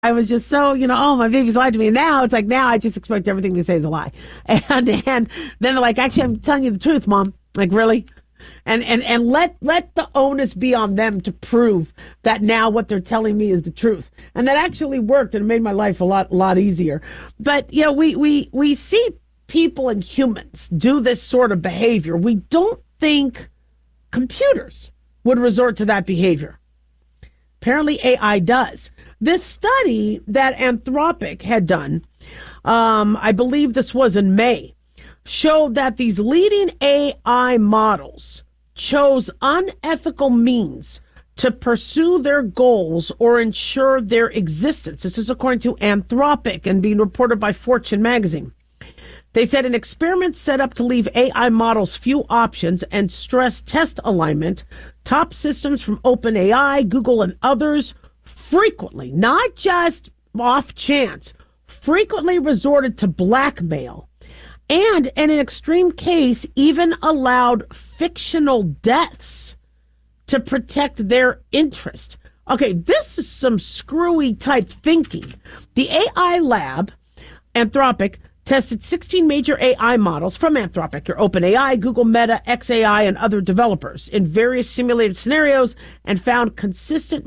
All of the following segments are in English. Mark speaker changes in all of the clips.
Speaker 1: I was just so, oh, my baby's lied to me. Now it's like, now I just expect everything they say is a lie. And then they're like, actually, I'm telling you the truth, Mom. Like, really? And let the onus be on them to prove that now what they're telling me is the truth. And that actually worked and it made my life a lot easier. But we see people and humans do this sort of behavior. We don't think computers would resort to that behavior. Apparently AI does. This study that Anthropic had done, I believe this was in May, showed that these leading AI models chose unethical means to pursue their goals or ensure their existence. This is according to Anthropic and being reported by Fortune magazine. They said an experiment set up to leave AI models few options and stress test alignment. Top systems from OpenAI, Google, and others frequently, not just off chance, frequently resorted to blackmail and, in an extreme case, even allowed fictional deaths to protect their interest. Okay, this is some screwy type thinking. The AI lab, Anthropic, tested 16 major AI models from Anthropic, your OpenAI, Google, Meta, XAI, and other developers in various simulated scenarios and found consistent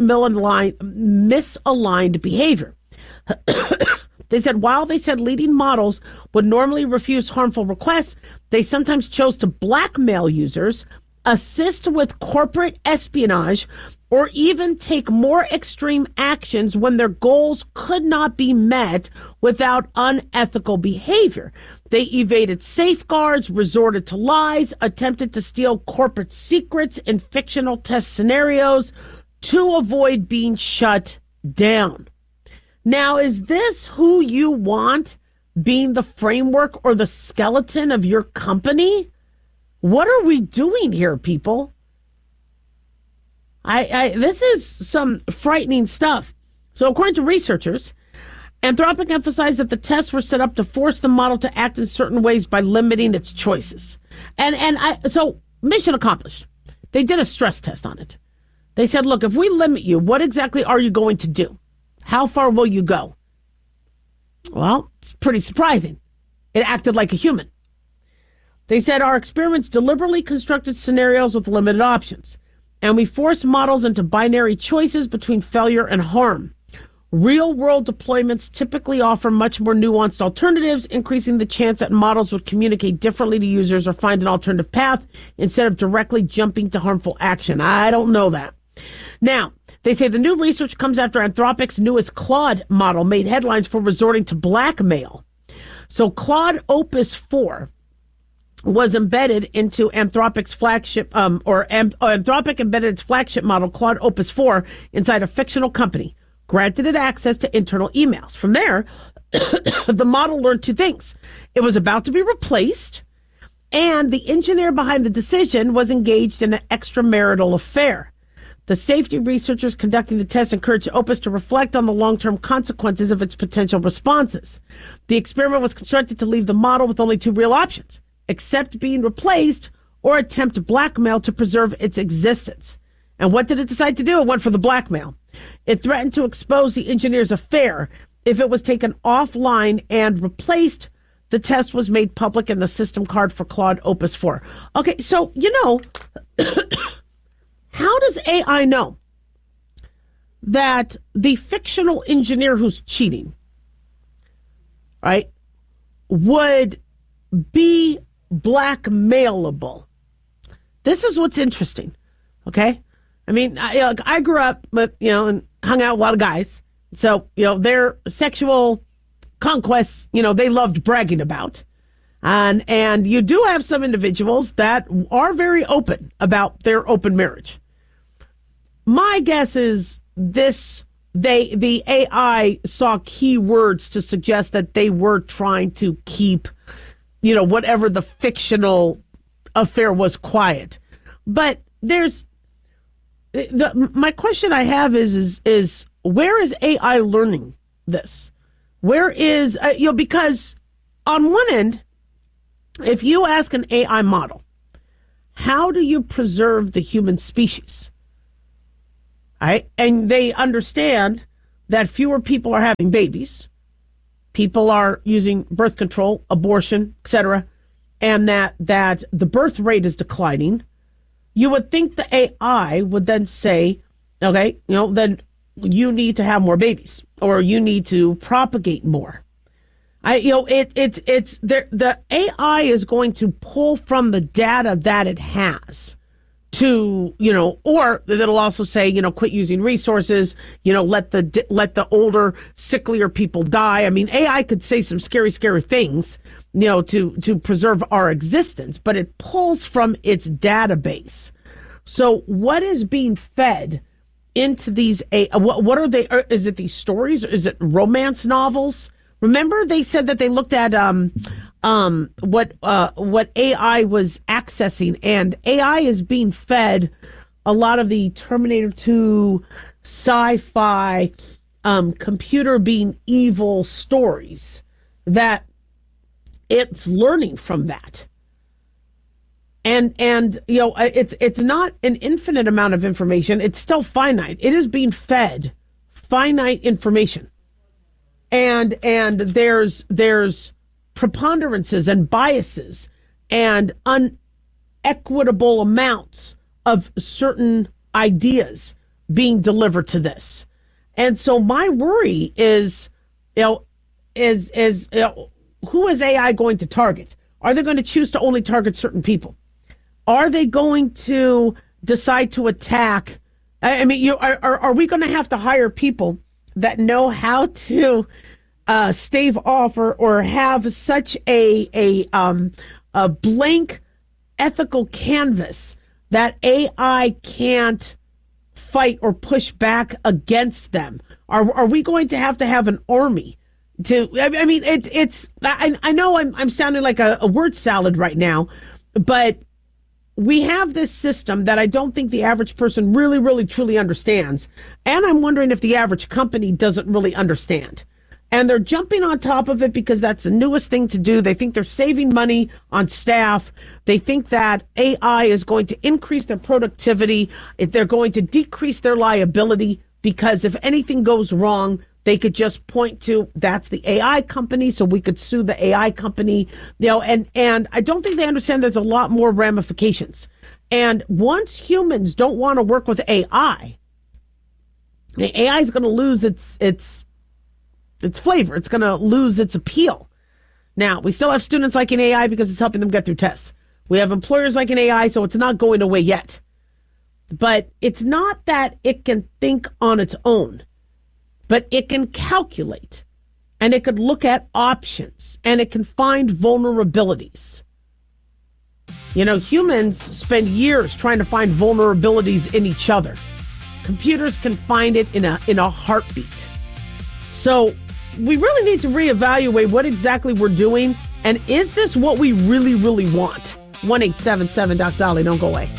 Speaker 1: misaligned behavior. They said while they said leading models would normally refuse harmful requests, they sometimes chose to blackmail users, assist with corporate espionage, or even take more extreme actions when their goals could not be met without unethical behavior. They evaded safeguards, resorted to lies, attempted to steal corporate secrets in fictional test scenarios to avoid being shut down. Now, is this who you want being the framework or the skeleton of your company? What are we doing here, people? This is some frightening stuff. So according to researchers, Anthropic emphasized that the tests were set up to force the model to act in certain ways by limiting its choices. So mission accomplished. They did a stress test on it. They said, look, if we limit you, what exactly are you going to do? How far will you go? Well, it's pretty surprising. It acted like a human. They said our experiments deliberately constructed scenarios with limited options, and we force models into binary choices between failure and harm. Real-world deployments typically offer much more nuanced alternatives, increasing the chance that models would communicate differently to users or find an alternative path instead of directly jumping to harmful action. I don't know that. Now, they say the new research comes after Anthropic's newest Claude model made headlines for resorting to blackmail. So Claude Opus 4 was embedded into Anthropic's flagship, Anthropic embedded its flagship model, Claude Opus 4, inside a fictional company, granted it access to internal emails. From there, the model learned two things. It was about to be replaced, and the engineer behind the decision was engaged in an extramarital affair. The safety researchers conducting the test encouraged Opus to reflect on the long-term consequences of its potential responses. The experiment was constructed to leave the model with only two real options: accept being replaced or attempt blackmail to preserve its existence. And what did it decide to do? It went for the blackmail. It threatened to expose the engineer's affair if it was taken offline and replaced. The test was made public in the system card for Claude Opus 4. Okay, so, how does AI know that the fictional engineer who's cheating, right, would be blackmailable? This is what's interesting, okay? I mean, I grew up with, and hung out with a lot of guys. So, their sexual conquests, they loved bragging about. And you do have some individuals that are very open about their open marriage. My guess is the AI saw keywords to suggest that they were trying to keep, whatever the fictional affair was, quiet. But my question I have is where is AI learning this? Where is, because on one end, if you ask an AI model, how do you preserve the human species? Right? And they understand that fewer people are having babies, people are using birth control, abortion, etc., and that the birth rate is declining, you would think the AI would then say, okay, then you need to have more babies or you need to propagate more. The AI is going to pull from the data that it has to, or it'll also say, quit using resources, let the older, sicklier people die. I mean, AI could say some scary, scary things, to preserve our existence, but it pulls from its database. So what is being fed into these, what are they? Is it these stories? Is it romance novels? Remember, they said that they looked at what AI was accessing, and AI is being fed a lot of the Terminator 2 sci-fi, computer being evil stories that it's learning from that. And it's not an infinite amount of information. It's still finite. It is being fed finite information. And there's preponderances and biases and unequitable amounts of certain ideas being delivered to this. And so my worry is, who is AI going to target? Are they going to choose to only target certain people? Are they going to decide to attack? I mean, are we going to have to hire people that know how to stave off or have such a blank ethical canvas that AI can't fight or push back against them? Are we going to have an army to? I mean, I know I'm sounding like a word salad right now, but we have this system that I don't think the average person really, really, truly understands. And I'm wondering if the average company doesn't really understand. And they're jumping on top of it because that's the newest thing to do. They think they're saving money on staff. They think that AI is going to increase their productivity. If they're going to decrease their liability, because if anything goes wrong, they could just point to, that's the AI company, so we could sue the AI company, and I don't think they understand there's a lot more ramifications. And once humans don't want to work with AI, the AI is going to lose its flavor. It's going to lose its appeal. Now, we still have students liking AI because it's helping them get through tests. We have employers liking AI, so it's not going away yet. But it's not that it can think on its own. But it can calculate, and it could look at options, and it can find vulnerabilities. Humans spend years trying to find vulnerabilities in each other. Computers can find it in a heartbeat. So we really need to reevaluate what exactly we're doing, and is this what we really, really want? 1-877 Doc Dolly, don't go away.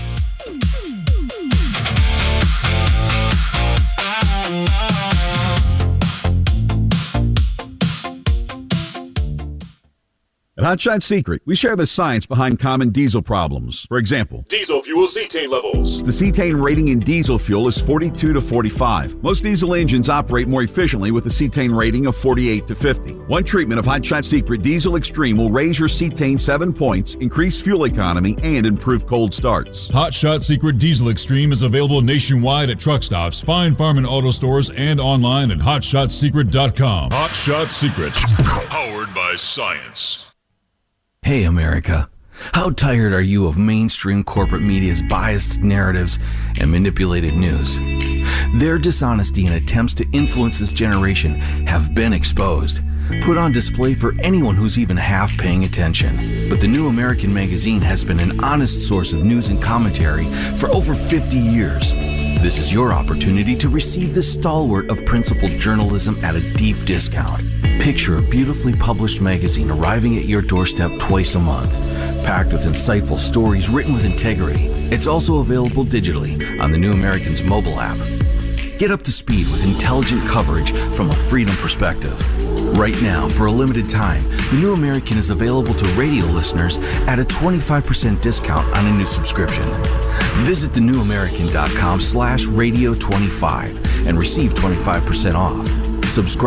Speaker 2: At Hotshot Secret, we share the science behind common diesel problems. For example,
Speaker 3: diesel fuel cetane levels.
Speaker 2: The cetane rating in diesel fuel is 42 to 45. Most diesel engines operate more efficiently with a cetane rating of 48 to 50. One treatment of Hotshot Secret Diesel Extreme will raise your cetane 7 points, increase fuel economy, and improve cold starts.
Speaker 3: Hotshot Secret Diesel Extreme is available nationwide at truck stops, fine farm and auto stores, and online at hotshotsecret.com. Hotshot Secret, powered by science.
Speaker 4: Hey, America. How tired are you of mainstream corporate media's biased narratives and manipulated news? Their dishonesty and attempts to influence this generation have been exposed, put on display for anyone who's even half paying attention. But the New American Magazine has been an honest source of news and commentary for over 50 years. This is your opportunity to receive the stalwart of principled journalism at a deep discount. Picture a beautifully published magazine arriving at your doorstep twice a month, packed with insightful stories written with integrity. It's also available digitally on the New American's mobile app. Get up to speed with intelligent coverage from a freedom perspective. Right now, for a limited time, The New American is available to radio listeners at a 25% discount on a new subscription. Visit thenewamerican.com/radio25 and receive 25% off. Subscribe